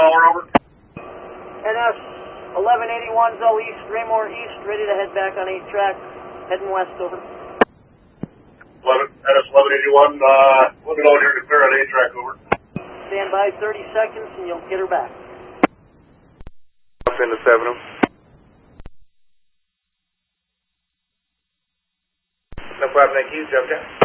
tower, over. NS 1181 Zell East, Raymore East, ready to head back on 8 track, heading west, over. NS 1181, let me know when you're clear on 8 track, over. Stand by 30 seconds and you'll get her back. Up into 7 'em. No problem, thank you, Jump.